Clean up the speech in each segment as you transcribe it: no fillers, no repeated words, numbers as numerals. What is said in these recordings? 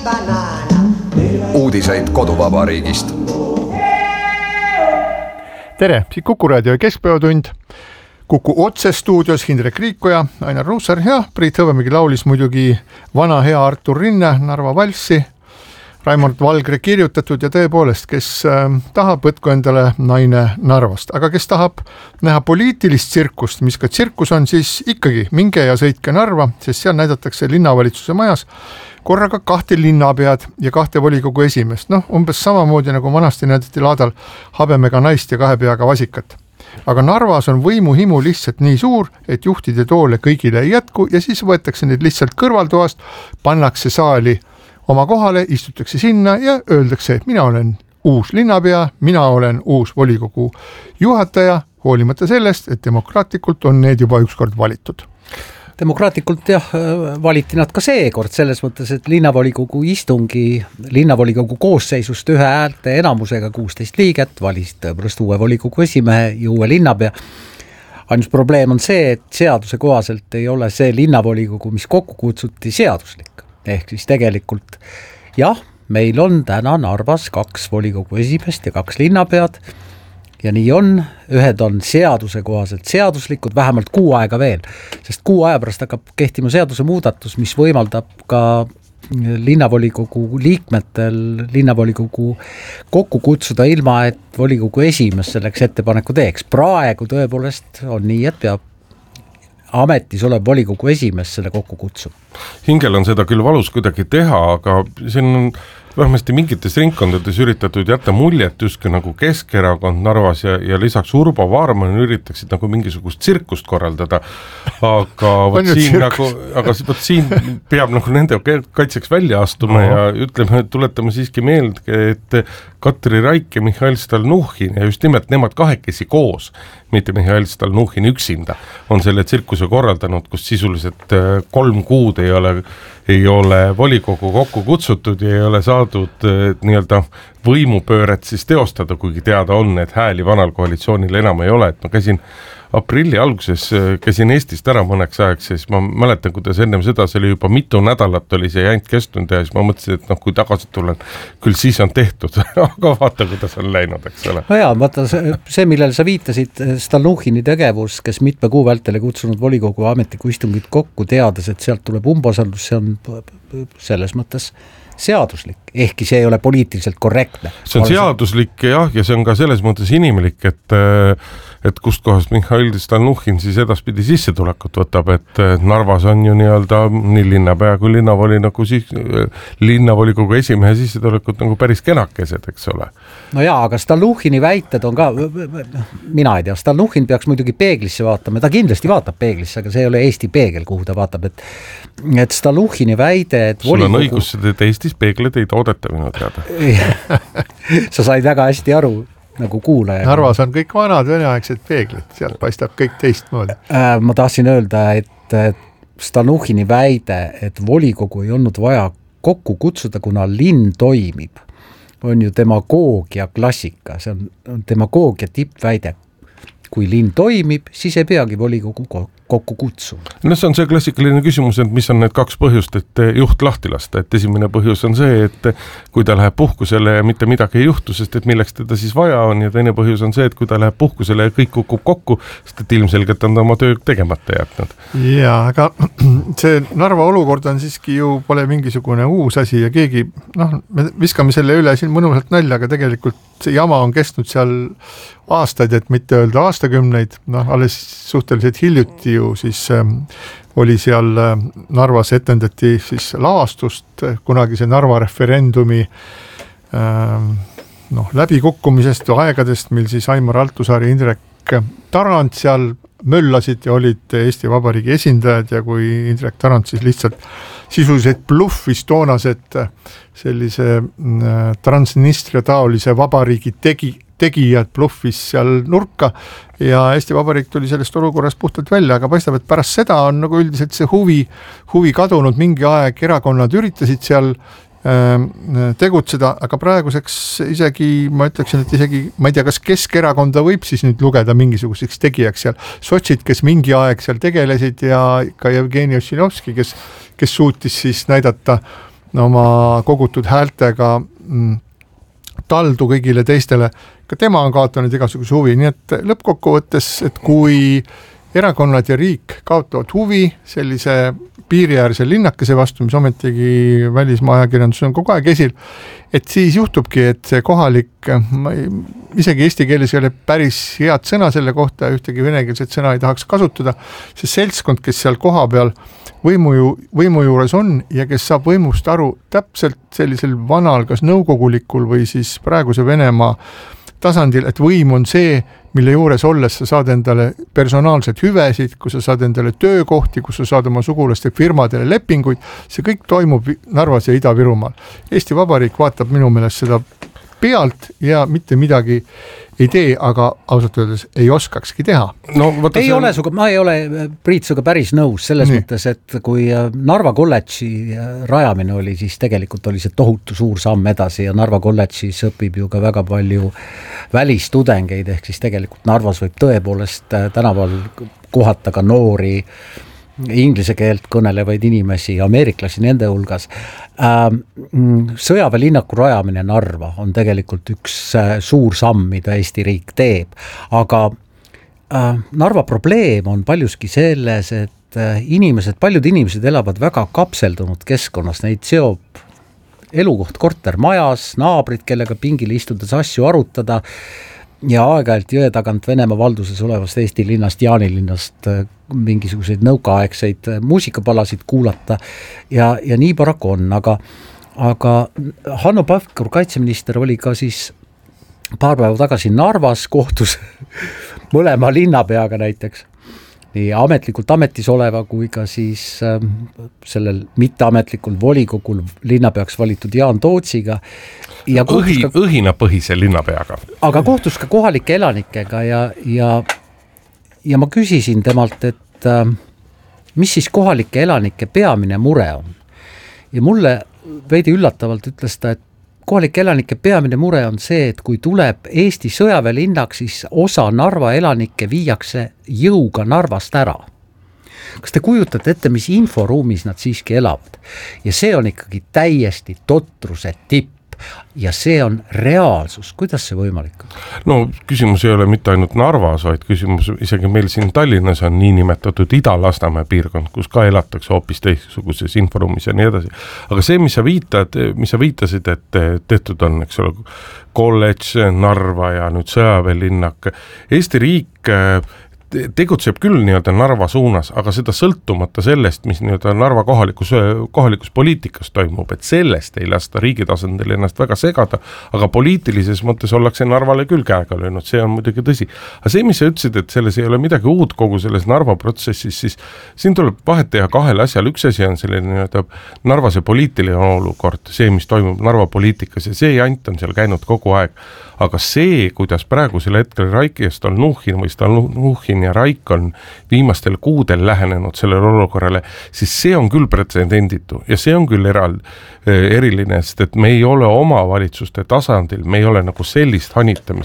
Uudiseid koduvabariigist. Tere, siit Kuku raadio keskpäevatund. Kuku otse stuudios Hindrek Riikoja, Ainar Ruussaar ja Priit Hõbemägi laulis muidugi vana hea Artur Rinne Narva valssi, Raimond Valgre kirjutatud ja tõepoolest, kes tahab, võtku endale naine Narvast. Aga kes tahab näha poliitilist tsirkust, mis ka tsirkus on, siis ikkagi minge ja sõitke Narva, sest seal näidatakse linnavalitsuse majas korraga 2 linnapead ja 2 volikogu esimest. Umbes samamoodi nagu vanasti näidati laadal habemega naist ja 2 peaga vasikat. Aga Narvas on võimuhimu lihtsalt nii suur, et juhtide toole kõigile ei jätku ja siis võetakse neid lihtsalt kõrvaltoast, pannakse saali oma kohale, istutakse sinna ja öeldakse, et mina olen uus linnapea, mina olen uus volikogu juhataja, hoolimata sellest, et demokraatlikult on need juba ükskord valitud. Demokraatlikult valiti nad ka seekord selles mõttes, et linnavolikogu koosseisust 1 häälte enamusega 16 liiget valis tõepoolest uue volikogu esimehe ja uue linnapea. Ainus probleem on see, et seaduse kohaselt ei ole see linnavolikogu, mis kokku kutsuti, seaduslik. Ehk siis tegelikult jah, meil on täna Narvas 2 volikogu esimest ja 2 linnapead ja nii on, ühed on seaduse kohaselt seaduslikud vähemalt 6 aega veel, sest 6 aja pärast hakkab kehtima seaduse muudatus, mis võimaldab ka linnavolikogu liikmetel linnavolikogu kokku kutsuda ilma, et volikogu esimees selleks ettepaneku teeks. Praegu tõepoolest on nii, et peab ametis olev volikogu esimees selle kokku kutsub. Hingel on seda küll valus kuidagi teha, aga siin on vähemasti mingites ringkondades üritatud jätta muljet justkui nagu Keskerakond Narvas ja lisaks Urbo Vaarman üritaksid nagu mingisugust tsirkust korraldada, aga siin peab nagu nende kaitseks välja astuma ja ütleme, tuletame siiski meelde, et Katri Raik ja Mihhail Stalnuhhin ja just nimelt nemad 2 koos, mitte Mihhail Stalnuhhin üksinda, on selle tsirkuse korraldanud, kus sisuliselt 3 kuud ei ole volikogu kokku kutsutud ja ei ole saadud nii-öelda võimupööret siis teostada, kuigi teada on, et hääli vanal koalitsioonil enam ei ole. Et ma käisin aprilli alguses, käisin Eestist ära mõneks ajaks, siis ma mäletan, kuidas ennem seda, see oli juba mitu nädalat oli see jänt kestnud ja siis ma mõtlesin, et kui tagasi tulen, küll siis on tehtud, aga vaata, kuidas on läinud, eks ole. No jaa, vaata see, millele sa viitasid, Stalnuhhini tegevus, kes mitme kuu vältel ei kutsunud volikogu ametliku istungit kokku, teades, et sealt tuleb umbusaldus, see on selles mõttes seaduslik, ehkki see ei ole poliitiliselt korrektne. See on seaduslik ja see on ka selles mõttes inimlik, et kust kohast Mihhail Stalnuhhin siis edaspidi sissetulekut võtab, et Narvas on ju nii linnapea kui linnavolikogu esimehe sissetulekut nagu päris kenakesed, eks ole. No jaa, aga Stalnuhhini väited on ka, mina ei tea, Stalnuhhin peaks muidugi peeglisse vaatama, ta kindlasti vaatab peeglisse, aga see ei ole Eesti peegel, kuhu ta vaatab, et Stalnuhhini väide, et sul on õigus, et Eestis peegleid ei toodeta minu teada. Sa said väga hästi aru, nagu kuulaja. Narvas on kõik vanad veneaegsed peeglid, sealt paistab kõik teistmoodi. Ma tahtsin öelda, et Stalnuhhini väide, et volikogu ei olnud vaja kokku kutsuda, kuna linn toimib, on ju demagoogia klassika, see on demagoogia tippväide. Kui linn toimib, siis ei peagi volikogu kokku kutsuma. No see on see klassikaline küsimus, et mis on need 2 põhjust, et juht lahti lasta. Et esimene põhjus on see, et kui ta läheb puhkusele ja mitte midagi ei juhtu, sest et milleks teda siis vaja on, ja teine põhjus on see, et kui ta läheb puhkusele ja kõik kukub kokku, sest et ilmselgelt on ta oma töö tegemata jätnud. Jaa, aga see Narva olukord on siiski ju pole mingisugune uus asi ja keegi, me viskame selle üle siin mõnusalt nalja, aga tegelikult see jama on kestnud seal aastaid, et mitte öelda aastakümneid, alles suhteliselt hiljuti ju siis oli seal Narvas etendati siis lavastust kunagise Narva referendumi läbikukkumisest ja aegadest, mil siis Aimar Altusaar ja Indrek Tarand seal möllasid ja olid Eesti Vabariigi esindajad ja kui Indrek Tarand siis lihtsalt sisuliselt bluffis toonased sellise Transnistria taolise vabariigi tegijad bluffis seal nurka ja Eesti Vabariik tuli sellest olukorrast puhtalt välja, aga paistab, et pärast seda on nagu üldiselt see huvi kadunud mingi aeg, erakonnad üritasid seal tegutseda, aga praeguseks isegi, ma ütleksin, et isegi, ma ei tea, kas Keskerakonda võib siis nüüd lugeda mingisuguseks tegijaks seal. Sotsid, kes mingi aeg seal tegelesid ja ka Jevgeni Ossinovski, kes suutis siis näidata oma kogutud häältega taldu kõigile teistele, ka tema on kaotanud igasuguse huvi, nii et lõppkokkuvõttes, et kui erakonnad ja riik kaotavad huvi sellise piiriäärse linnakese vastu, mis ometigi välismaa ajakirjandus on kogu aeg esil, et siis juhtubki, et see kohalik, isegi eesti keeles ei ole päris head sõna selle kohta, ühtegi venekeelset sõna ei tahaks kasutada, see seltskond, kes seal koha peal võimu juures on ja kes saab võimust aru täpselt sellisel vanal, kas nõukogulikul või siis praeguse Venemaa tasandil, et võim on see, mille juures olles sa saad endale personaalsed hüvesid, kus sa saad endale töökohti, kus sa saad oma sugulaste firmadele lepinguid, see kõik toimub Narvas ja Ida-Virumaal. Eesti Vabariik vaatab minu meelest seda pealt ja mitte midagi ei tee, aga ausalt öeldes ei oskakski teha. No, ma ei ole Priit suga päris nõus selles mõttes, et kui Narva kolledži rajamine oli, siis tegelikult oli see tohutu suur samm edasi ja Narva kolledžis õpib ju ka väga palju välistudengeid, ehk siis tegelikult Narvas võib tõepoolest tänaval kohata ka noori inglise keelt kõnelevaid inimesi, ameeriklasi nende hulgas. Sõjaväelinnaku rajamine Narva on tegelikult üks suur samm, mida Eesti riik teeb, aga Narva probleem on paljuski selles, et paljud inimesed elavad väga kapseldunud keskkonnas, neid seob elukoht kortermajas, naabrid, kellega pingil istudes asju arutada ja aeg-ajalt jõe tagant Venemaa valduses olevast Eesti linnast, Jaanilinnast mingisuguseid nõukaaegseid muusikapalasid kuulata ja nii paraku on, aga Hanno Pevkur, kaitseminister, oli ka siis paar päeva tagasi Narvas, kohtus mõlema linnapeaga näiteks, nii ametlikult ametis oleva kui ka siis sellel mitteametlikul volikogul linnapeaks valitud Jaan Tootsiga. Õhinapõhise linnapeaga. Aga kohtus ka kohalike elanikega ja ma küsisin temalt, et mis siis kohalike elanike peamine mure on. Ja mulle veidi üllatavalt ütles ta, et kohalike elanike peamine mure on see, et kui tuleb Eesti sõjaväelinnaks, siis osa Narva elanikke viiakse jõuga Narvast ära. Kas te kujutate ette, mis inforuumis nad siiski elavad? Ja see on ikkagi täiesti totruse tipp. Ja see on reaalsus. Kuidas see võimalik on? No küsimus ei ole mitte ainult Narvas, vaid küsimus isegi meil siin Tallinnas on niinimetatud Ida-Lasnamäe piirkond, kus ka elatakse hoopis teistsuguses inforuumis ja nii edasi. Aga see, mis sa viitasid, et tehtud on, eks ole, kolledž, Narva ja nüüd sõjaväelinnak. Eesti riik tegutseb küll nii-öelda Narva suunas, aga seda sõltumata sellest, mis nii-öelda Narva kohalikus poliitikas toimub, et sellest ei lasta riigi tasandil ennast väga segada, aga poliitilises mõttes ollakse Narvale küll käega löönud, see on muidugi tõsi. Aga see, mis sa ütlesid, et selles ei ole midagi uut kogu selles Narva protsessis, siis siin tuleb vahet teha kahel asjal. Üks asi on selline nii-öelda Narvase poliitiline olukord, see, mis toimub Narva poliitikas ja see jant on seal käinud kogu aeg. Aga see, kuidas praegusel hetkel Raik ja Stalnuhhin ja Raik on viimastel kuudel lähenenud sellele olukorrale, siis see on küll pretsedenditu ja see on küll eriline, sest et me ei ole oma valitsuste tasandil, me ei ole nagu sellist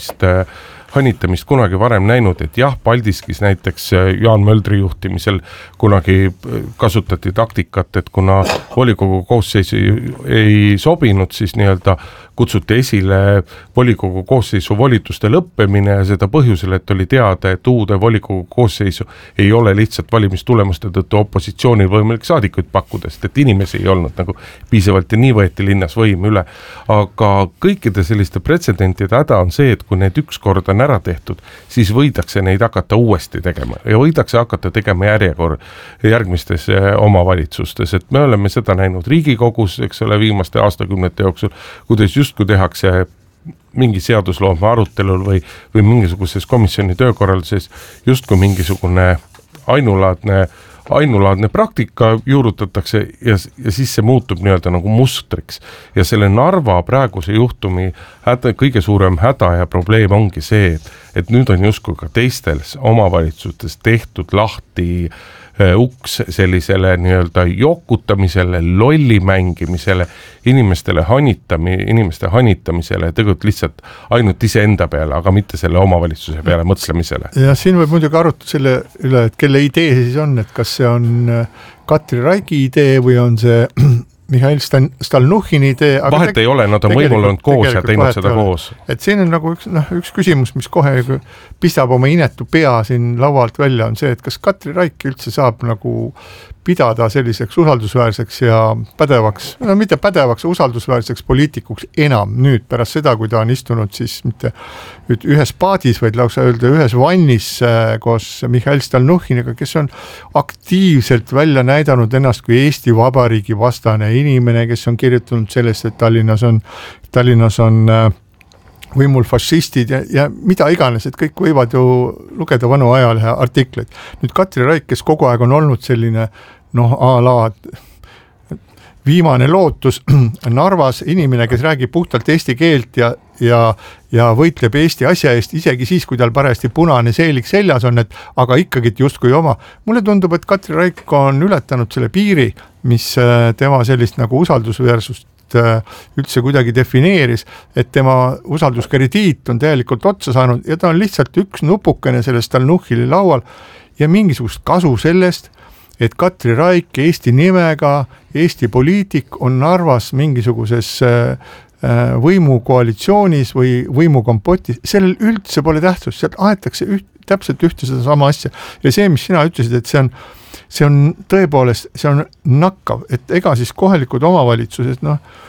hanitamist kunagi varem näinud, et jah, Paldiskis näiteks Jaan Möldri juhtimisel kunagi kasutati taktikat, et kuna volikogu koosseis ei sobinud, siis nii-öelda kutsuti esile volikogu koosseisu volituste lõppemine ja seda põhjusel, et oli teada, et uude volikogu koosseisu ei ole lihtsalt valimistulemuste tõttu opositsioonil võimalik saadikuid pakkuda, sest et inimesi ei olnud nagu piisavalt ja nii võeti linnas võim üle. Aga kõikide selliste pretsedentide häda on see, et kui need ükskord on ära tehtud, siis võidakse neid hakata uuesti tegema ja võidakse hakata tegema järgmistes omavalitsustes, et me oleme seda näinud Riigikogus, eks ole, viimaste aastakümnete jooksul, kuidas justkui tehakse mingi seadusloome arutelul või mingisuguses komisjoni töökorralduses justkui mingisugune ainulaadne praktika juurutatakse ja siis see muutub nii-öelda nagu mustriks. Ja selle Narva praeguse juhtumi kõige suurem häda ja probleem ongi see, et nüüd on justkui ka teistes omavalitsustes tehtud lahti uks sellisele nii-öelda jokutamisele, lolli mängimisele, inimeste hanitamisele, tegelikult lihtsalt ainult iseenda peale, aga mitte selle omavalitsuse peale mõtlemisele. Ja siin võib muidugi arutada selle üle, et kelle idee siis on, et kas see on Katri Raigi idee või on see Mihhail Stalnuhhini idee. Vahet ei ole, nad on võimul olnud koos ja teinud seda koos. Et siin on nagu üks küsimus, mis kohe pistab oma inetu pea siin laualt välja, on see, et kas Katri Raik üldse saab nagu pidada selliseks usaldusväärseks ja pädevaks, no mitte pädevaks, usaldusväärseks poliitikuks enam nüüd pärast seda, kui ta on istunud siis mitte ühes paadis, vaid lausa öelda ühes vannis koos Mihhail Stalnuhhiniga, kes on aktiivselt välja näidanud ennast kui Eesti Vabariigi vastane inimene, kes on kirjutanud sellest, et Tallinnas on võimul fašistid ja mida iganes, et kõik võivad ju lugeda vanu ajalehe artikleid. Nüüd Katri Raik, kes kogu aeg on olnud selline a la viimane lootus Narvas, inimene, kes räägib puhtalt eesti keelt ja võitleb Eesti asja eest, isegi siis, kui tal parajasti punane seelik seljas on, et aga ikkagi justkui oma. Mulle tundub, et Katri Raik on ületanud selle piiri, mis tema sellist nagu usaldusväärsust üldse kuidagi defineeris, et tema usalduskrediit on täielikult otsa saanud ja ta on lihtsalt üks nupukene sellest Stalnuhhini laual ja mingisugust kasu sellest, et Katri Raik Eesti nimega, Eesti poliitik on Narvas mingisuguses võimukoalitsioonis või võimukompotis, sellel üldse pole tähtsust, sealt aetakse täpselt ühte seda sama asja ja see, mis sina ütlesid, et see on tõepoolest, see on nakkav, et ega siis kohalikud omavalitsused,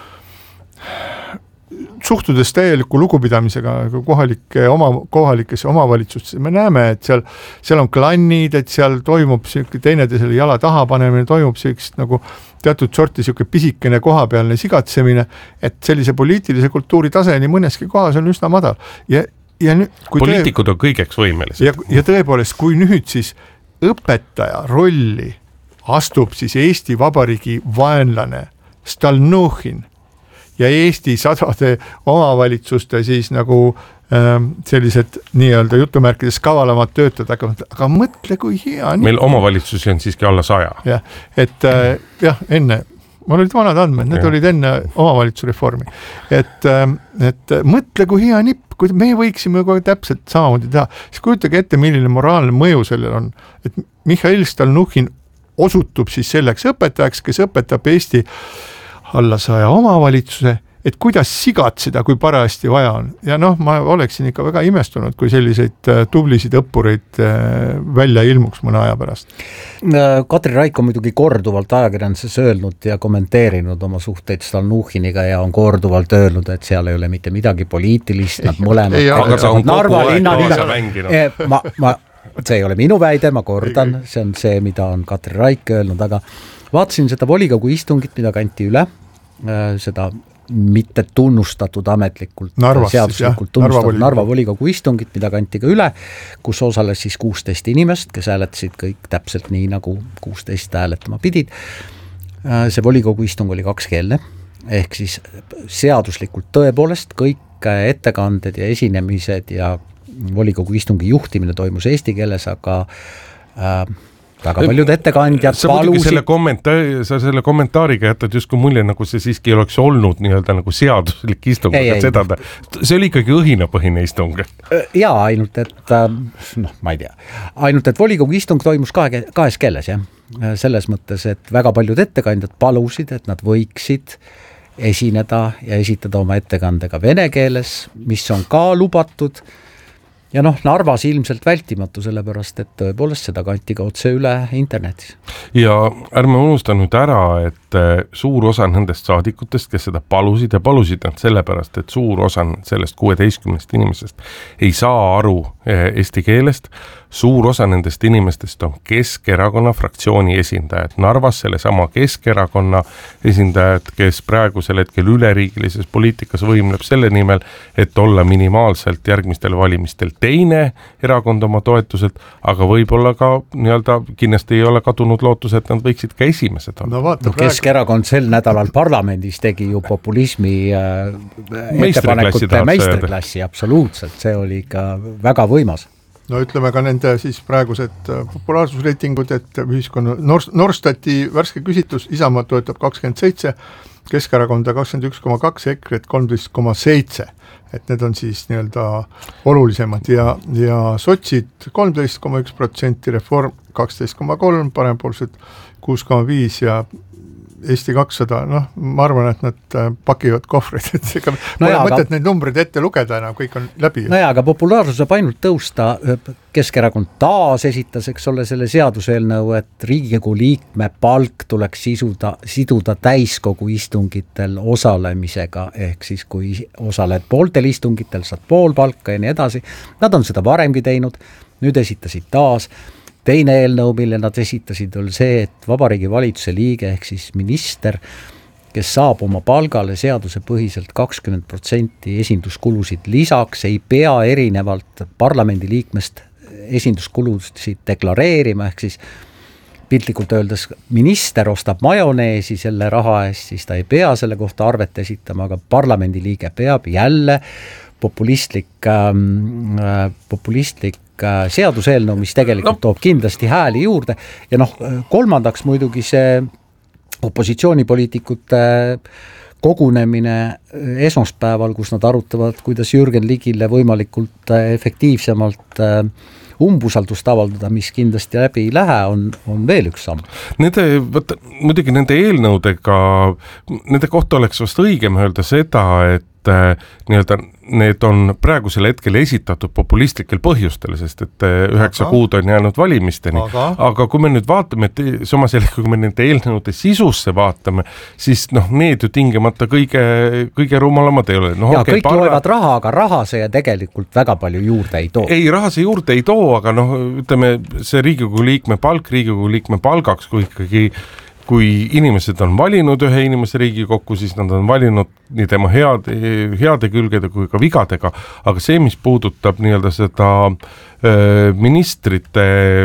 suhtudes täieliku lugupidamisega kohalikesse omavalitsustesse, me näeme, et seal on klannid, et seal toimub teineteisele jala taha panemine, toimub sellist nagu teatud sorti pisikene kohapealne sigatsemine, et sellise poliitilise kultuuri tase nii mõneski kohas on üsna madal. Ja nüüd, poliitikud on kõigeks võimelised. Ja tõepoolest, kui nüüd siis õpetaja rolli astub siis Eesti Vabariigi vaenlane Stalnuhhin ja Eesti sadade omavalitsuste siis nagu sellised nii-öelda jutumärkides kavalamad töötajad, aga mõtle, kui hea. Meil omavalitsusi on siiski alla 100. Ja, et enne, mul olid vanad andmed, need olid enne omavalitsusreformi. Et mõtle, kui hea nipp, kui me võiksime kogu täpselt samamoodi teha, siis kujutage ette, milline moraalne mõju sellel on, et Mihhail Stalnuhhin osutub siis selleks õpetajaks, kes õpetab Eesti alla 100 omavalitsuse, et kuidas sigatseda, kui parajasti vaja on. Ja ma oleksin ikka väga imestunud, kui selliseid tublisid õppureid välja ilmuks mõne aja pärast. Katri Raik on muidugi korduvalt ajakirjanduses öelnud ja kommenteerinud oma suhteid Stalnuhhiniga ja on korduvalt öelnud, et seal ei ole mitte midagi poliitilist, nad mõlemad Narva linna see ei ole minu väide, ma kordan, see on see, mida on Katri Raik öelnud, aga vaatasin seda volikogu istungit, mida kanti üle, seda mitte tunnustatud ametlikult, seaduslikult tunnustatud Narva volikogu istungit, mida kanti ka üle, kus osales siis 16 inimest, kes hääletasid kõik täpselt nii, nagu 16 hääletama pidid. See volikogu istung oli kakskeelne, ehk siis seaduslikult tõepoolest kõik ettekanded ja esinemised ja volikogu istungi juhtimine toimus eesti keeles, aga väga paljud ettekandjad palusid. Sa selle kommentaariga jätad justkui mulje, nagu see siiski oleks olnud nii-öelda nagu seaduslik istung. See oli ikkagi õhinapõhine istung. Jaa, ainult, et ma ei tea. Ainult, et volikogu istung toimus kahes keeles, jah. Selles mõttes, et väga paljud ettekandjad palusid, et nad võiksid esineda ja esitada oma ettekandega vene keeles, mis on ka lubatud. Ja Narvas ilmselt vältimatu, sellepärast, et tõepoolest seda kanti ka otse üle internetis. Ja ärme unusta nüüd ära, et suur osa nendest saadikutest, kes seda palusid ja palusid nad sellepärast, et suur osa sellest 16 inimesest ei saa aru eesti keelest, suur osa nendest inimestest on Keskerakonna fraktsiooni esindajad. Narvas sellesama Keskerakonna esindajad, kes praegusel hetkel üleriigilises poliitikas võimleb selle nimel, et olla minimaalselt järgmistel valimistel teine erakond oma toetuselt, aga võib-olla ka nii-öelda kindlasti ei ole kadunud lootus, et nad võiksid ka esimesed olla. Keskerakond sel nädalal parlamendis tegi ju populismi ettepanekute meisterklassi, absoluutselt, see oli ikka väga võimas. Ütleme ka nende siis praegused populaarsusreitingud, et ühiskonna Norstati värske küsitlus Isamaa toetab 27, Keskerakonda 21,2, EKRE 13,7, et need on siis nii-öelda olulisemad ja sotsid 13,1%, Reform 12,3%, parempoolsed 6,5% Eesti 200, ma arvan, et nad pakivad kohvrid, et ega pole mõtet neid numbreid ette lugeda enam, kõik on läbi. Aga populaarsus saab ainult tõusta. Keskerakond taas esitas, eks ole, selle seaduseelnõu, et Riigikogu liikme palk tuleks siduda täiskogu istungitel osalemisega, ehk siis kui osaled pooltel istungitel, saad pool palka ja nii edasi. Nad on seda varemgi teinud, nüüd esitasid taas. Teine eelnõu, mille nad esitasid, oli see, et Vabariigi Valitsuse liige ehk siis minister, kes saab oma palgale seaduse põhiselt 20% esinduskulusid lisaks, ei pea erinevalt parlamendi liikmest esinduskulusid deklareerima, ehk siis piltlikult öeldes minister ostab majoneesi selle raha eest, siis ta ei pea selle kohta arvet esitama, aga parlamendi liige peab jälle populistlik seaduseelnõu, mis tegelikult toob kindlasti hääli juurde ja kolmandaks muidugi see opositsioonipoliitikute kogunemine esmaspäeval, kus nad arutavad, kuidas Jürgen Ligile võimalikult efektiivsemalt umbusaldust avaldada, mis kindlasti läbi ei lähe, on veel üks samm. Muidugi nende eelnõudega, nende kohta oleks vast õigem öelda seda, et need on praegusel hetkel esitatud populistlikel põhjustel, sest et 9 kuud on jäänud valimisteni. Aga kui me nüüd vaatame, et samas jälle, kui me nende eelnõude sisusse vaatame, siis need ju tingimata kõige rumalamad ei ole. Kõik loevad raha, aga raha see tegelikult väga palju juurde ei too. Ei, raha see juurde ei too, aga ütleme, see Riigikogu liikme palgaks, kui inimesed on valinud ühe inimese Riigikokku, siis nad on valinud nii tema heade külgede kui ka vigadega, aga see, mis puudutab nii-öelda seda ministrite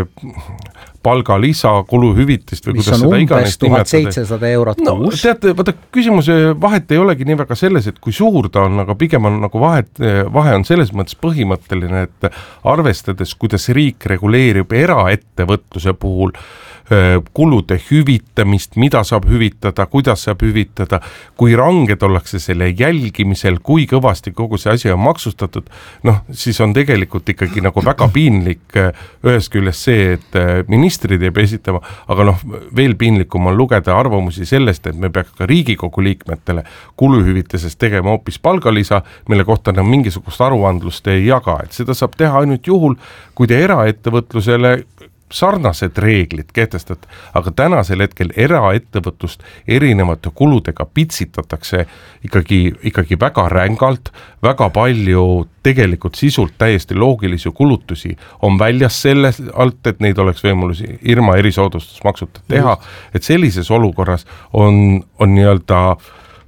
palgalisa, kuluhüvitist või mis kuidas seda iganes nimetada. Mis on umbes 1700 eurot kuus. Teate, küsimuse vahet ei olegi nii väga selles, et kui suur ta on, aga pigem on vahe on selles mõttes põhimõtteline, et arvestades, kuidas riik reguleerib eraettevõtluse puhul kulude hüvitamist, mida saab hüvitada, kuidas saab hüvitada, kui ranged ollakse selle jälgimisel, kui kõvasti kogu see asi on maksustatud, siis on tegelikult ikkagi väga piinlik ühest küljest see, et ministrid ei pea esitama, aga veel piinlikum on lugeda arvamusi sellest, et me peaks ka Riigikogu liikmetele kuluhüvitisest tegema hoopis palgalisa, mille kohta nad mingisugust aruandlust ei jaga, et seda saab teha ainult juhul, kui te eraettevõtlusele sarnased reeglid kehtestada, aga tänasel hetkel eraettevõtlust erinevate kuludega pitsitatakse ikkagi väga rängalt, väga palju tegelikult sisult täiesti loogilisi kulutusi on väljas selle alt, et neid oleks võimalusi ilma erisoodustusmaksuta teha, et sellises olukorras on nii-öelda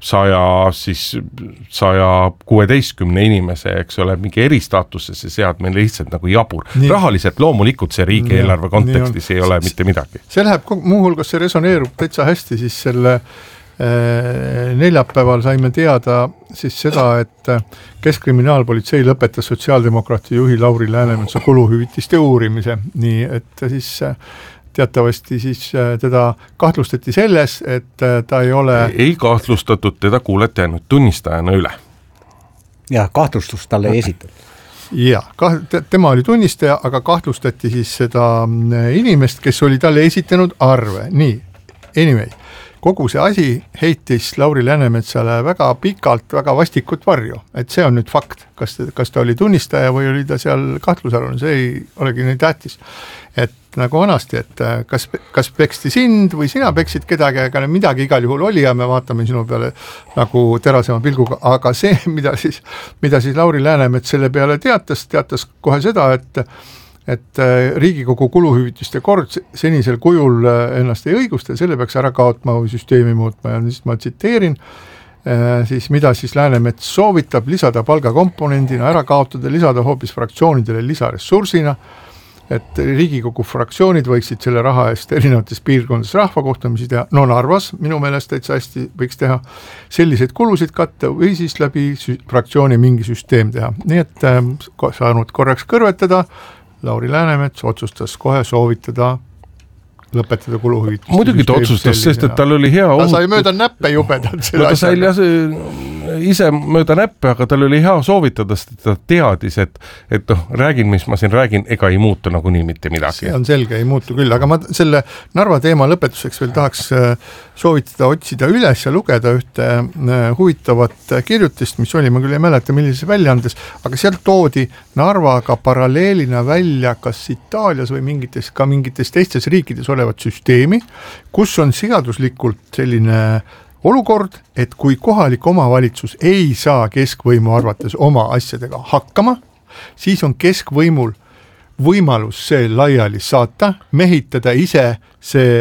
116 inimese, eks ole, mingi eristaatusse sead meil lihtsalt jabur. Rahaliselt loomulikult see riigieelarve kontekstis ei ole mitte midagi. See läheb, muuhulgas see resoneerub täitsa hästi, siis selle neljapäeval saime teada siis seda, et Keskkriminaalpolitsei lõpetas sotsiaaldemokraati juhi Lauri Läänemetsa kuluhüvitiste uurimise, nii et siis teatavasti siis teda kahtlustati selles, et ta ei ole... Ei kahtlustatud, teda kuuleti ainult tunnistajana üle. Ja kahtlustus talle ei esitatud. Ja, tema oli tunnistaja, aga kahtlustati siis seda inimest, kes oli talle esitanud arve. Nii, anyway, kogu see asi heitis Lauri Läänemetsale väga pikalt, väga vastikut varju, et see on nüüd fakt, kas ta oli tunnistaja või oli ta seal kahtlusalune, see ei olegi nii tähtis. Et nagu vanasti, et kas peksti sind või sina peksid kedagi, aga midagi igal juhul oli ja me vaatame sinu peale nagu terasema pilguga, aga see, mida siis Lauri Läänemets selle peale teatas kohe seda, et Riigikogu kuluhüvitiste kord senisel kujul ennast ei õigusta ja selle peaks ära kaotma või süsteemi muutma ja siis ma tsiteerin, siis mida siis Läänemets soovitab lisada palgakomponendina, ära kaotada, lisada hoopis fraktsioonidele lisaressursina, et Riigikogu fraktsioonid võiksid selle raha eest erinevates piirkondades rahvakohtumisi teha, Narvas minu meelest täitsa hästi võiks teha selliseid kulusid katta või siis läbi fraktsiooni mingi süsteem teha. Nii et saanud korraks kõrvetada, Lauri Läänemets otsustas kohe soovitada lõpetada kuluhüvitist. Muidugi ta otsustas, sest et tal oli hea ta sai mööda näppe jubedalt selle asjaga. ise mööda näppe, aga tal oli hea soovitada, sest ta teadis, et räägin, mis ma siin räägin, ega ei muutu nagunii mitte midagi. See on selge, ei muutu küll, aga ma selle Narva teema lõpetuseks veel tahaks soovitada otsida üles ja lugeda ühte huvitavat kirjutist, mis oli, ma küll ei mäleta, millises väljaandes, aga sealt toodi Narvaga paralleelina välja kas Itaalias või mingites teistes riikides olevat süsteemi, kus on seaduslikult selline olukord, et kui kohalik omavalitsus ei saa keskvõimu arvates oma asjadega hakkama, siis on keskvõimul võimalus see laiali saata, mehitada ise see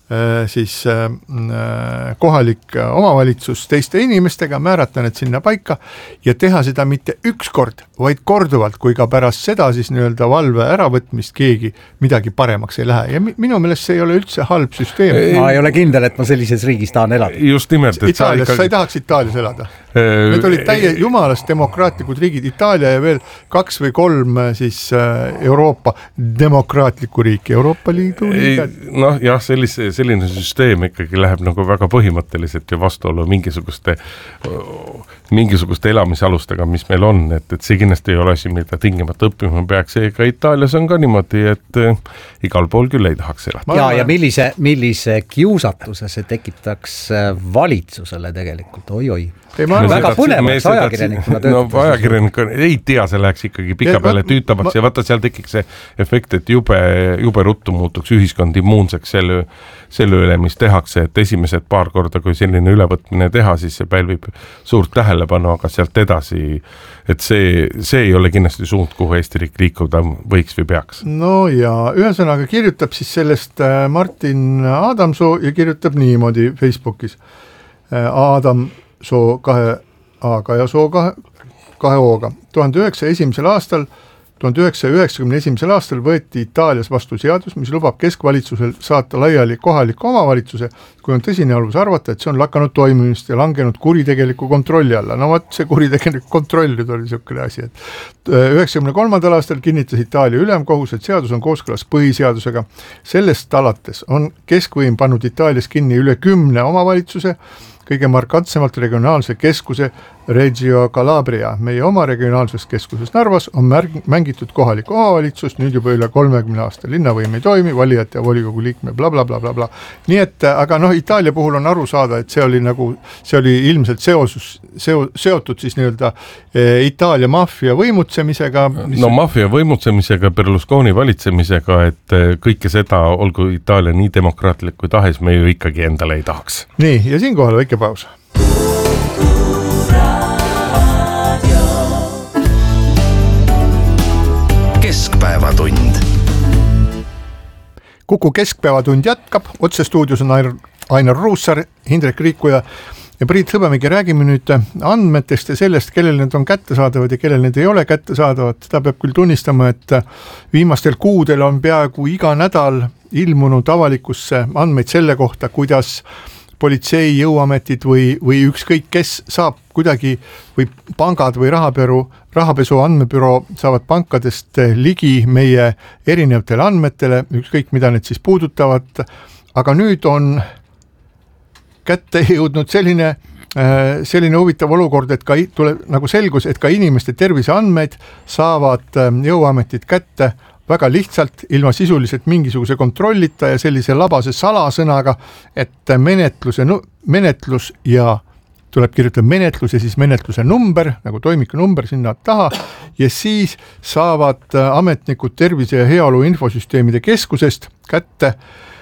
kohalik omavalitsus teiste inimestega, määrata need sinna paika ja teha seda mitte üks kord, vaid korduvalt, kui ka pärast seda siis nii-öelda valve äravõtmist keegi midagi paremaks ei lähe. Ja minu meelest see ei ole üldse halb süsteem. Ma ei ole kindel, et ma sellises riigis tahan elada. Just nimelt. Itaalias, sa ei tahaks Itaalias elada? Need olid jumalast demokraatlikud riigid, Itaalia ja veel 2 või 3 siis Euroopa demokraatliku riiki, Euroopa Liidu liigad. Noh, jah, selline süsteem ikkagi läheb nagu väga põhimõtteliselt ja vastuolu mingisuguste elamisalustega, mis meil on, et see kindlasti ei ole asi, mida tingimata õppima peaks, ega Itaalias on ka niimoodi, et igal pool küll ei tahaks elada. Ja millise kiusatuse see tekitaks valitsusele tegelikult, oi. Väga põnevaks ajakirjanikuna töötab. Ajakirjanikuna ei tea, see läheks ikkagi pika peale tüütamaks ja vaata seal tekiks see efekt, et jube ruttu muutuks ühiskond immuunseks selle üle, mis tehakse, et esimesed paar korda, kui selline ülevõtmine teha, siis see pälvib suurt tähelepanu, aga sealt edasi, et see ei ole kindlasti suund, kuhu Eesti riik liikuda võiks või peaks. No ja ühesõnaga kirjutab siis sellest Martin Adamsoo ja kirjutab niimoodi Facebookis. Adamsoo 2 A-ga ja Soo 2 O-ga. 1991. aastal võeti Itaalias vastu seadus, mis lubab keskvalitsusel saata laiali kohaliku omavalitsuse, kui on tõsine alus arvata, et see on lakanud toimimist ja langenud kuritegeliku kontrolli alla. No vaat see kuritegelik kontroll nüüd oli niisugune asi, et 1993. aastal kinnitas Itaalia ülemkohus, et seadus on kooskõlas põhiseadusega. Sellest alates on keskvõim pannud Itaalias kinni üle 10 omavalitsuse, kõige markantsemalt regionaalse keskuse Reggio Calabria. Meie oma regionaalses keskuses Narvas on mängitud kohalikku omavalitsust nüüd juba üle 30 aasta. Linnavõim ei toimi, valijad ja volikogu liikme bla bla bla bla bla. Nii et, aga Itaalia puhul on aru saada, et see oli ilmselt seotud siis nii-öelda Itaalia maffia võimutsemisega. Maffia võimutsemisega, Berlusconi valitsemisega, et kõike seda, olgu Itaalia nii demokraatlik kui tahes, me ju ikkagi endale ei tahaks. Nii, ja siinkohal väike paus. Keskpäevatund. Kuku keskpäevatund jätkab, otsestuudios on Ainar Ruussaar, Hindrek Riikoja ja Priit Hõbemägi. Räägime nüüd andmetest ja sellest, kellel need on kättesaadavad ja kellel need ei ole kättesaadavad. Seda peab küll tunnistama, et viimastel kuudel on peaaegu iga nädal ilmunud avalikusse andmeid selle kohta, kuidas politsei, jõuametid või ükskõik kes saab kuidagi või pangad või rahapesu andmebüroo saavad pankadest ligi meie erinevatele andmetele, ükskõik mida need siis puudutavad, aga nüüd on kätte jõudnud selline huvitav olukord, et ka tuleb nagu selgus, et ka inimeste terviseandmeid saavad jõuametid kätte väga lihtsalt, ilma sisuliselt mingisuguse kontrollita ja sellise labase salasõnaga, et menetlus ja tuleb kirjutada menetlus ja siis menetluse number, nagu toimiku number sinna taha, ja siis saavad ametnikud tervise ja heaolu infosüsteemide keskusest kätte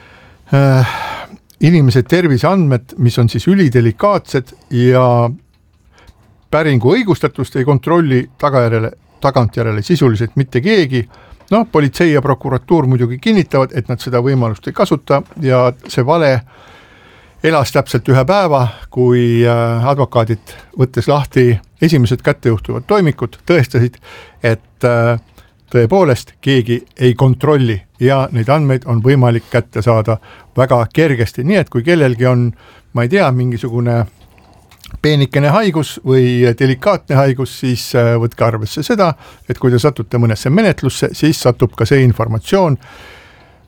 inimese terviseandmed, mis on siis ülidelikaatsed ja päringu õigustatust ei kontrolli tagantjärele sisuliselt mitte keegi. Politsei ja prokuratuur muidugi kinnitavad, et nad seda võimalust ei kasuta ja see vale elas täpselt 1 päeva, kui advokaadid võttes lahti esimesed kättejuhtuvad toimikud, tõestasid, et tõepoolest keegi ei kontrolli ja neid andmeid on võimalik kätte saada väga kergesti. Nii et kui kellelgi on, ma ei tea, mingisugune peenikene haigus või delikaatne haigus, siis võtke arvesse seda, et kui te satute mõnesse menetlusse, siis satub ka see informatsioon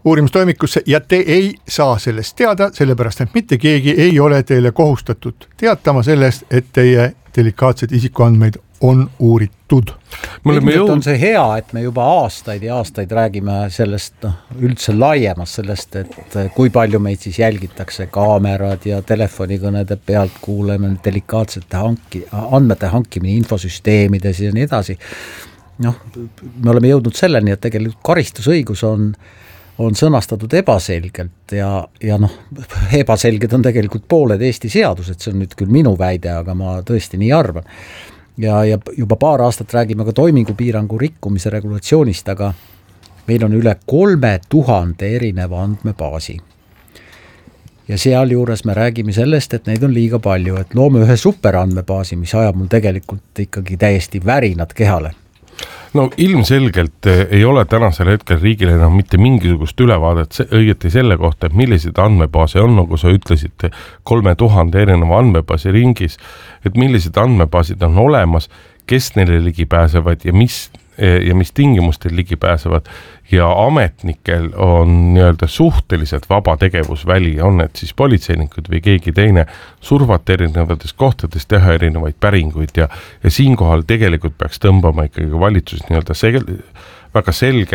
uurimistoimikusse ja te ei saa sellest teada, sellepärast et mitte keegi ei ole teile kohustatud teatama sellest, et teie delikaatsed isikuandmeid on uuritud. On see hea, et me juba aastaid ja aastaid räägime sellest üldse laiemast sellest, et kui palju meid siis jälgitakse, kaamerad ja telefonikõnede pealt kuuleme, delikaatsete andmete hankimine infosüsteemides ja nii edasi. Me oleme jõudnud selleni, et tegelikult karistusõigus on sõnastatud ebaselgelt ja ebaselged on tegelikult pooled Eesti seadused, see on nüüd küll minu väide, aga ma tõesti nii arvan. Ja juba paar aastat räägime ka toimingupiirangu rikkumise regulatsioonist, aga meil on üle 3000 erineva andmebaasi. Ja seal juures me räägime sellest, et neid on liiga palju, et loome ühe superandmebaasi, mis ajab mul tegelikult ikkagi täiesti värinad kehale. No ilmselgelt ei ole tänasel hetkel riigil enam mitte mingisugust ülevaadet õieti selle kohta, et millised andmebaase on, nagu sa ütlesid, 3000 erineva andmebaasi ringis, et millised andmebaasid on olemas, kes neile ligi pääsevad ja mis tingimustel ligi pääsevad ja ametnikel on nii-öelda suhteliselt vaba tegevusväli, on need siis politseinikud või keegi teine survata erinevates kohtades, teha erinevaid päringuid ja siinkohal tegelikult peaks tõmbama ikkagi valitsus nii-öelda väga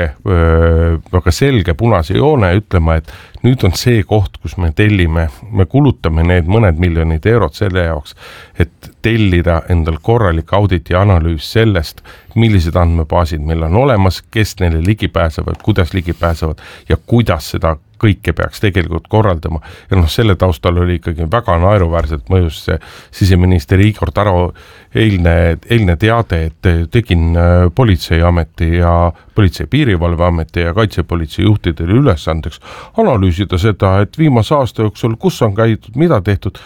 selge punase joone ütlema, et nüüd on see koht, kus me kulutame need mõned miljonid eurot selle jaoks, et tellida endal korralik audit ja analüüs sellest, millised andmebaasid meil on olemas, kes neile ligi pääsevad, kuidas ligi pääsevad ja kuidas seda kõike peaks tegelikult korraldama. Ja selle taustal oli ikkagi väga naeruväärselt mõjus see siseminister Igor Taro eilne teade, et tegin politseiameti ja politsei piirivalveameti ja kaitsepolitsei juhtidele ülesandeks analüüsida seda, et viimase aasta jooksul, kus on käidud, mida tehtud.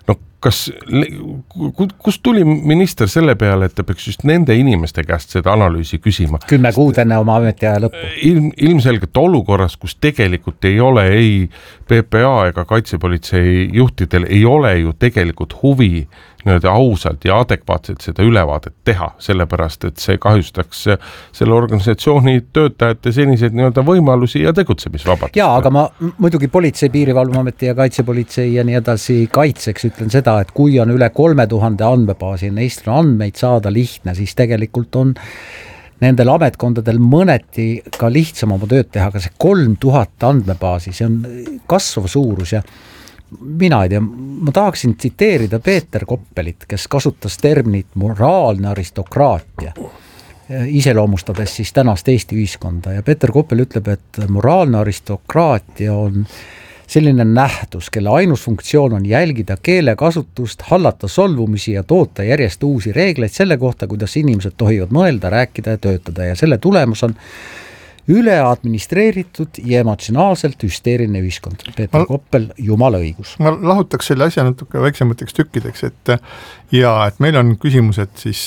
Kus tuli minister selle peale, et ta peaks just nende inimeste käest seda analüüsi küsima? 10 kuud enne oma ametiaja lõppu. Ilmselgelt olukorras, kus tegelikult ei ole ei PPA ega kaitsepolitsei juhtidel ei ole ju tegelikult huvi ausalt ja adekvaatselt seda ülevaadet teha, sellepärast, et see kahjustaks selle organisatsiooni töötajate seniseid võimalusi ja tegutsemisvabadust. Jaa, aga ma muidugi politsei, piirivalveameti ja kaitsepolitsei ja nii edasi kaitseks ütlen seda, et kui on üle 3000 andmebaasi, neist on andmeid saada lihtne, siis tegelikult on nendel ametkondadel mõneti ka lihtsam oma tööd teha, aga see 3000 andmebaasi, see on kasvav suurus ja mina ei tea, ma tahaksin tsiteerida Peeter Koppelit, kes kasutas terminit moraalne aristokraatia, iseloomustades siis tänast Eesti ühiskonda ja Peeter Koppel ütleb, et moraalne aristokraatia on selline nähtus, kelle ainus funktsioon on jälgida keelekasutust, hallata solvumisi ja toota järjest uusi reegleid selle kohta, kuidas inimesed tohivad mõelda, rääkida ja töötada ja selle tulemus on üle administreeritud ja emotsionaalselt hüsteeriline ühiskond. Peeter Koppel, jumala õigus. Ma lahutaks selle asja natuke väiksemateks tükkideks, et meil on küsimused siis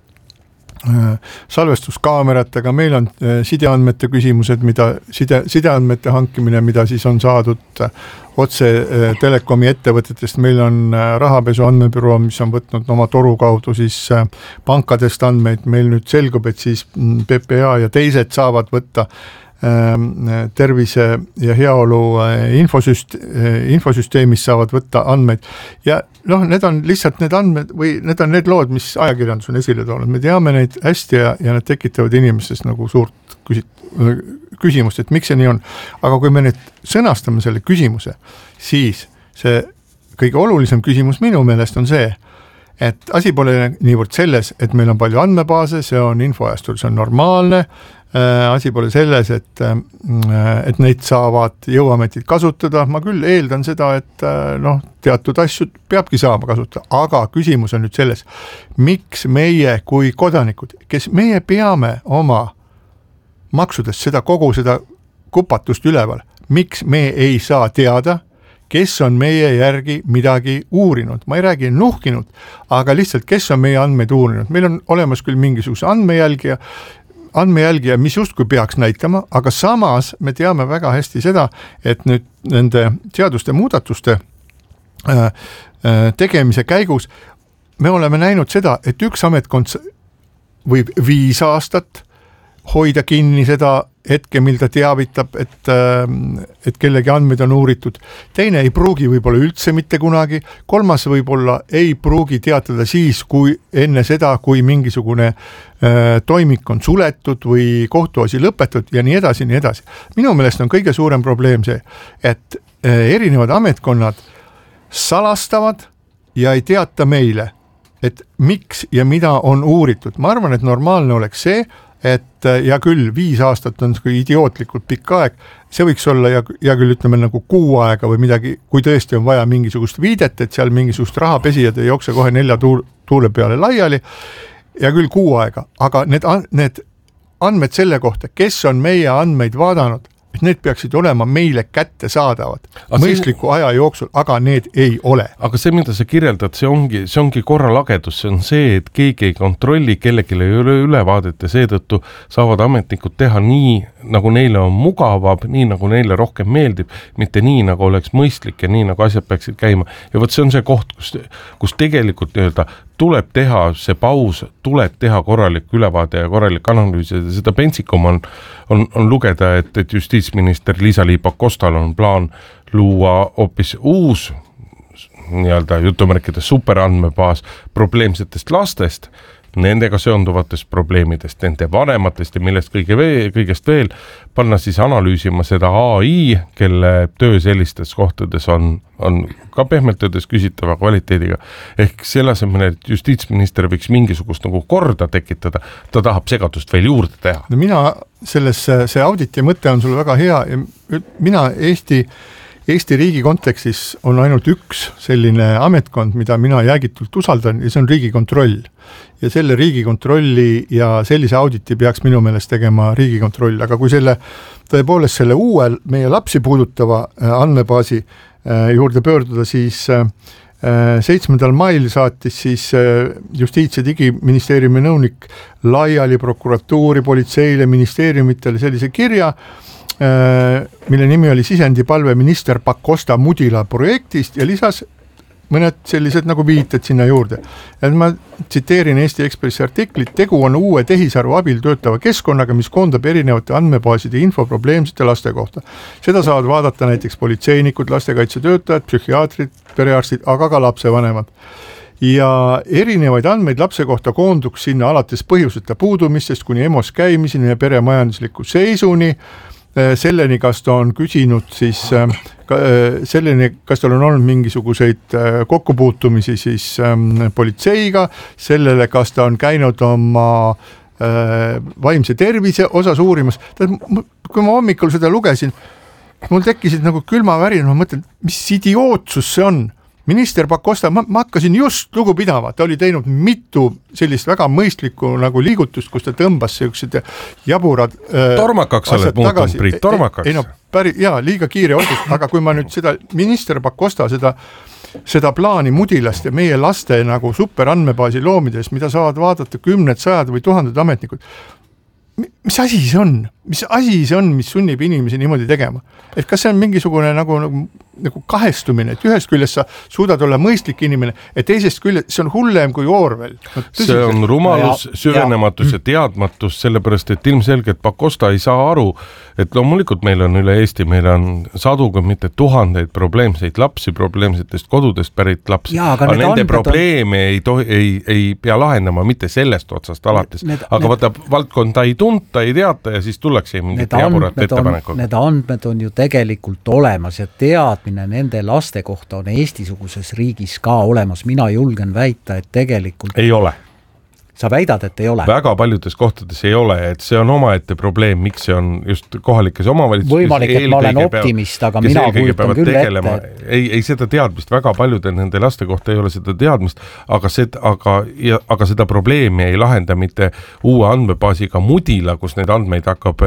salvestuskaameratega, meil on sideandmete küsimused, sideandmete hankimine, mida siis on saadud otse telekomi ettevõtetest, meil on rahapesu andmebüroo, mis on võtnud oma toru kaudu siis pankadest andmeid, meil nüüd selgub, et siis PPA ja teised saavad võtta tervise ja heaolu infosüsteemis saavad võtta andmeid ja need on lihtsalt need andmed või need on need lood, mis ajakirjandus on esile toonud, me teame neid hästi ja need tekitavad inimestes nagu suurt küsimust, et miks see nii on, aga kui me nüüd sõnastame selle küsimuse, siis see kõige olulisem küsimus minu meelest on see, et asi pole niivõrd selles, et meil on palju andmebaase, see on infoajastul, see on normaalne, asi pole selles, et neid saavad jõuametid kasutada, ma küll eeldan seda, et teatud asju peabki saama kasutada, aga küsimus on nüüd selles, miks meie kui kodanikud, kes meie peame oma maksudest kogu seda kupatust üleval, miks me ei saa teada, kes on meie järgi midagi uurinud, ma ei räägi nuhkinud, aga lihtsalt kes on meie andmeid uurinud, meil on olemas küll mingisuguse andmejälgija, mis justkui peaks näitama, aga samas me teame väga hästi seda, et nüüd nende seaduste muudatuste tegemise käigus me oleme näinud seda, et üks ametkond võib 5 aastat hoida kinni seda hetke, mil ta teavitab, et kellegi andmeid on uuritud, teine ei pruugi võib-olla üldse mitte kunagi, kolmas võib-olla ei pruugi teatada siis, kui enne seda, kui mingisugune toimik on suletud või kohtuasi lõpetatud ja nii edasi, nii edasi. Minu meelest on kõige suurem probleem see, et erinevad ametkonnad salastavad ja ei teata meile, et miks ja mida on uuritud. Ma arvan, et normaalne oleks see, et ja küll 5 aastat on idiootlikult pikk aeg, see võiks olla ja küll ütleme nagu 6 aega või midagi, kui tõesti on vaja mingisugust viidet, et seal mingisugust rahapesijad ei jookse kohe 4 tuule peale laiali, ja küll 6 aega, aga need andmed selle kohta, kes on meie andmeid vaadanud, et need peaksid olema meile kättesaadavad mõistliku aja jooksul, aga need ei ole. Aga see, mida sa kirjeldad, see ongi korralagedus, see on see, et keegi ei kontrolli, kellelegi ei ole ülevaadet ja seetõttu saavad ametnikud teha nii, nagu neile on mugavam, nii nagu neile rohkem meeldib, mitte nii, nagu oleks mõistlik ja nii, nagu asjad peaksid käima. Ja võt see on see koht, kus tegelikult tuleb teha see paus, tuleb teha korralik ülevaade ja korralik analüüs ja seda pentsikum on lugeda, et justiitsminister Liisa-Ly Pakostal on plaan luua hoopis uus jutumärkides superandmebaas probleemsetest lastest, nendega seonduvatest probleemidest, nende vanematest ja millest kõigest veel, panna siis analüüsima seda AI, kelle töö sellistes kohtades on ka pehmelt öeldes küsitava kvaliteediga. Ehk selle asemel, et justiitsminister võiks mingisugust nagu korda tekitada, ta tahab segadust veel juurde teha. Mina see auditi mõte on sul väga hea ja mina Eesti riigi kontekstis on ainult üks selline ametkond, mida mina jäägitult usaldan ja see on Riigikontroll. Ja selle Riigikontrolli ja sellise auditi peaks minu meelest tegema Riigikontroll, aga kui tõepoolest selle uuel meie lapsi puudutava andmebaasi juurde pöörduda, siis 7. mail saatis siis Justiits- ja Digiministeeriumi nõunik laiali prokuratuuri, politseile, ministeeriumitele sellise kirja, mille nimi oli sisendipalve minister Pakosta Mudila projektist ja lisas mõned sellised nagu viited sinna juurde. Ja ma tsiteerin Eesti Ekspressi artiklit, tegu on uue tehisaru abil töötava keskkonnaga, mis koondab erinevate andmebaaside info probleemsete laste kohta. Seda saavad vaadata näiteks politseinikud, lastekaitsetöötajad, psühhiaatrid, perearstid, aga ka lapsevanemad. Ja erinevaid andmeid lapse kohta koonduks sinna alates põhjuseta puudumistest kuni EMO-s käimiseni ja peremajandusliku seisuni, selleni, kas ta on küsinud siis, selleni, kas tal on olnud mingisuguseid kokkupuutumisi siis politseiga, sellele, kas ta on käinud oma vaimse tervise osas uurimas. Kui ma hommikul seda lugesin, mul tekkisid nagu külmavärin, ma mõtlen, mis idiootsus see on. Minister Pakosta, ma hakkasin just lugu pidama, ta oli teinud mitu sellist väga mõistlikku nagu liigutust, kus ta tõmbas sellised jaburad tormakaks oled muutunud, Priit, tormakaks. Ei no, liiga kiire otsus, aga kui ma nüüd seda minister Pakosta seda plaani Mudilast ja meie laste nagu superandmebaasi loomides, mida saavad vaadata 10, 100 või 1000 ametnikud, mis asi see on? Mis sunnib inimesi niimoodi tegema? Et kas see on mingisugune nagu kahestumine, et ühest küljest sa suudad olla mõistlik inimene, et teisest küljest see on hullem kui Orwell. See on rumalus, süvenematus ja teadmatus, sellepärast, et ilmselgelt Pakosta ei saa aru, et loomulikult meil on üle Eesti, meil on sadu, kui mitte tuhandeid probleemseid lapsi, probleemsetest kodudest pärit lapsi, aga nende probleeme ei pea lahendama mitte sellest otsast alates, aga võtab valdkonda ei tunta, ei teata ja siis tullakse mingite jaburat ettepanekuga. Need andmed on ju tegelikult olemas ja teadmine nende laste kohta on Eesti-suguses riigis ka olemas. Mina julgen väita, et tegelikult ei ole. Sa väidad, et ei ole? Väga paljudes kohtades ei ole, et see on omaette probleem, miks see on just kohalikes omavalitsustes. Võimalik, et ma olen optimist, aga mina kujutan küll ette. Ei seda teadmist, väga paljude nende laste kohta ei ole seda teadmist, aga seda probleemi ei lahenda mitte uue andmebaasiga Mudila, kus need andmeid hakkab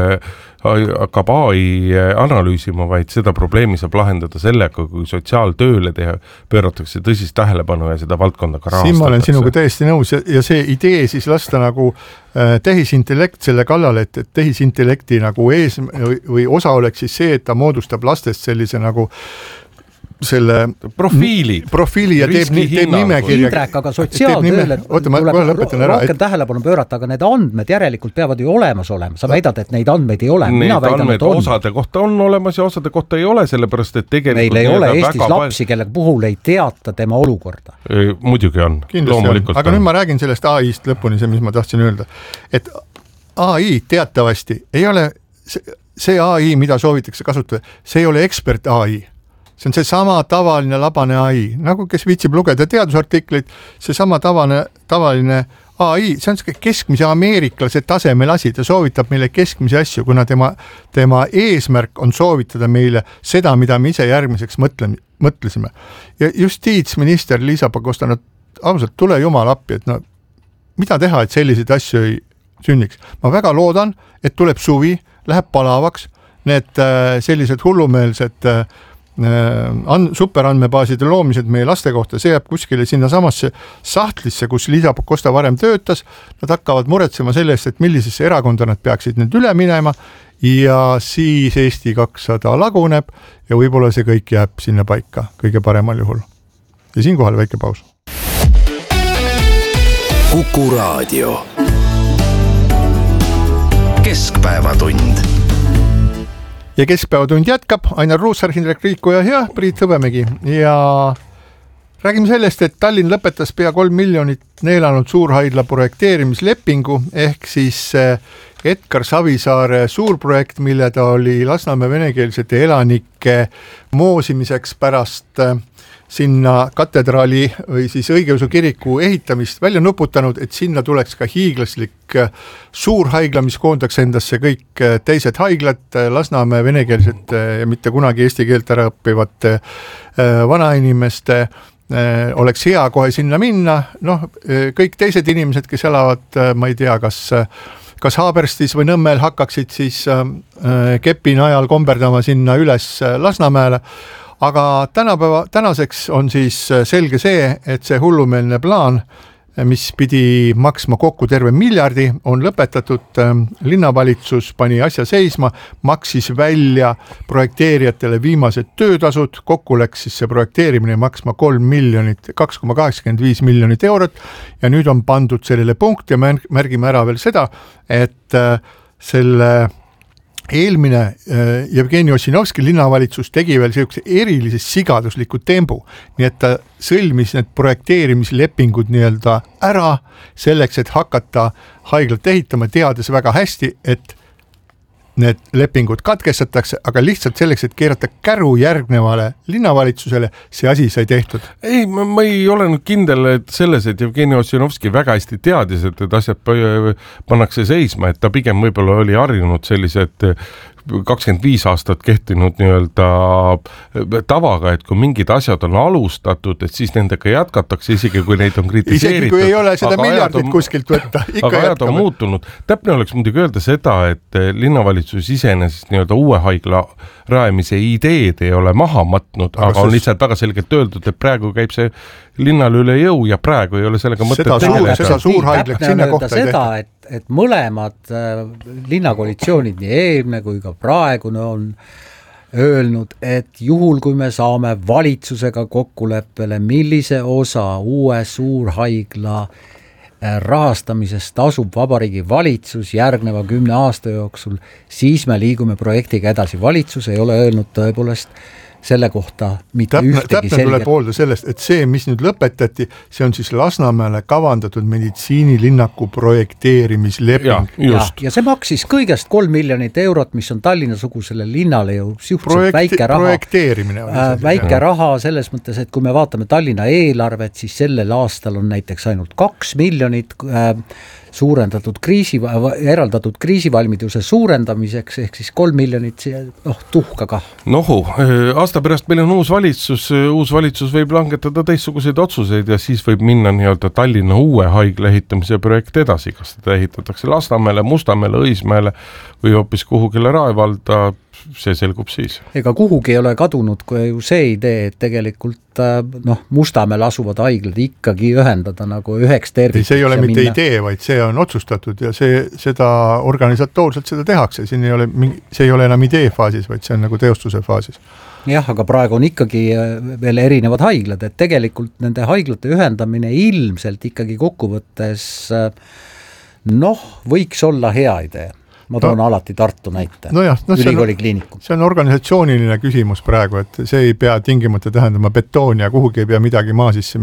AI analüüsima, vaid seda probleemi saab lahendada sellega, kui sotsiaaltööle pööratakse tõsist tähelepanu ja seda valdkonda ka rahastatakse. Siin ma olen sinuga täiesti nõus ja see idee siis lasta nagu tehisintellekt selle kallal, et tehisintellekti nagu või osa oleks siis see, et ta moodustab lastest sellise nagu selle profiili ja teeb nimekirja. Indrek, aga sotsiaaltööle tuleb rohkem tähelepanu pöörata, aga need andmed järelikult peavad ju olemas olema. Sa väidad, et neid andmeid ei ole. Need andmed osade kohta on olemas ja osade kohta ei ole, sellepärast, et tegelikult meil ei ole Eestis lapsi, kelle puhul ei teata tema olukorda. Muidugi on, loomulikult. Aga nüüd ma räägin sellest AI-st lõpuni, see, mis ma tahtsin öelda. Et AI teatavasti ei ole see AI, mida soovitakse kasutada, see ei ole ekspert AI. See on see sama tavaline labane AI, nagu kes viitsib lugeda teadusartikleid, see sama tavaline AI, see on keskmise ameeriklase tasemel asi, ta soovitab meile keskmise asju, kuna tema eesmärk on soovitada meile seda, mida me ise järgmiseks mõtlesime. Ja justiitsminister Liisa Pakosta, ausalt, tule jumal appi, et mida teha, et selliseid asju ei sünniks. Ma väga loodan, et tuleb suvi, läheb palavaks, need sellised hullumeelsed superandmebaaside loomised meie laste kohta, see jääb kuskile sinna samasse sahtlisse, kus Liisa Pakosta varem töötas, nad hakkavad muretsema selle eest, et millisesse erakonda nad peaksid nüüd üle minema ja siis Eesti 200 laguneb ja võib-olla see kõik jääb sinna paika kõige paremal juhul. Ja siinkohal väike paus. Kuku Raadio. Keskpäevatund. Ja Keskpäevatund jätkab, Ainar Ruussaar, Indrek Riikoja ja Priit Hõbemägi ja räägime sellest, et Tallinn lõpetas pea 3 miljonit neelanud suurhaigla projekteerimislepingu ehk siis Edgar Savisaare suurprojekt, mille ta oli Lasnamäe venekeelsete elanike moosimiseks pärast sinna katedraali või siis õigeusu kiriku ehitamist välja nuputanud, et sinna tuleks ka hiiglaslik suurhaigla, mis koondaks endasse kõik teised haiglad, Lasnamäe venekeelsete ja mitte kunagi eesti keelt ära õppivate vanainimeste oleks hea kohe sinna minna, kõik teised inimesed, kes elavad, ma ei tea, kas Haaberstis või Nõmmel hakkaksid siis kepi najal komberdama sinna üles Lasnamäele, aga tänaseks on siis selge see, et see hullumeelne plaan, mis pidi maksma kokku terve miljardi, on lõpetatud, linnavalitsus pani asja seisma, maksis välja projekteerijatele viimased töötasud, kokku läks siis see projekteerimine maksma 2,85 miljonit eurot ja nüüd on pandud sellele punkt ja märgime ära veel seda, et selle eelmine Jevgeni Ossinovski linnavalitsus tegi veel sellise erilise sigadusliku tembu, nii et ta sõlmis need projekteerimislepingud nii-öelda ära selleks, et hakata haiglat ehitama, teades väga hästi, et need lepingud katkestatakse, aga lihtsalt selleks, et keerata käru järgnevale linnavalitsusele, see asi sai tehtud. Ei, ma ei ole nüüd kindel et selles, et Jevgeni Ossinovski väga hästi teadis, et asjad pannakse seisma, et ta pigem võib-olla oli harjunud sellised 25 aastat kehtinud nii-öelda tavaga, et kui mingid asjad on alustatud, et siis nendega jätkatakse, isegi kui neid on kritiseeritud. Isegi kui ei ole seda miljardit kuskilt võtta, ikka aga ajad on muutunud. Täpne oleks muidugi öelda seda, et linnavalitsus iseenesest nii-öelda uue haigla rajamise ideed ei ole maha matnud, aga on lihtsalt väga selgelt öeldud, et praegu käib see linnal üle jõu ja praegu ei ole sellega mõtet tegeleda. Seda suurhaiglaks sinna kohta ei tehta. Et mõlemad linnakoalitsioonid, nii eelmine kui ka praegune on öelnud, et juhul kui me saame valitsusega kokkuleppele, millise osa uue suurhaigla rahastamisest tasub Vabariigi valitsus järgneva 10 aasta jooksul, siis me liigume projektiga edasi. Valitsus ei ole öelnud tõepoolest selle kohta mitte ühtegi selget. Tuleb hoolda sellest, et see, mis nüüd lõpetati, see on siis Lasnamäele kavandatud meditsiinilinnaku projekteerimisleping. Ja see maksis kõigest 3 miljonit eurot, mis on Tallinna-sugusele linnale ju suhteliselt väike raha. Projekteerimine. Väike raha selles mõttes, et kui me vaatame Tallinna eelarvet, siis sellel aastal on näiteks ainult 2 miljonit eraldatud kriisivalmiduse suurendamiseks, ehk siis 3 miljonit tuhkaga. Aasta pärast meil on uus valitsus võib langetada teistsuguseid otsuseid ja siis võib minna nii-öelda Tallinna uue haigla ehitamise projekt edasi, kas seda ehitatakse Lasnamäele, Mustamäele, Õismäele või hoopis kuhugile Raevalda, see selgub siis. Ega kuhugi ei ole kadunud kui ju see idee, et tegelikult Mustamäel asuvad haiglad ikkagi ühendada nagu üheks tervikuks. See ei ole mitte idee, vaid see on otsustatud ja seda organisatoorselt seda tehakse, see ei ole enam idee faasis, vaid see on nagu teostuse faasis. Jah, aga praegu on ikkagi veel erinevad haiglad, et tegelikult nende haiglate ühendamine ilmselt ikkagi kokkuvõttes võiks olla hea idee. Ma toon alati Tartu näite, ülikooli kliinikum. See on organisatsiooniline küsimus praegu, et see ei pea tingimata tähendama betooni ja kuhugi ei pea midagi maa sisse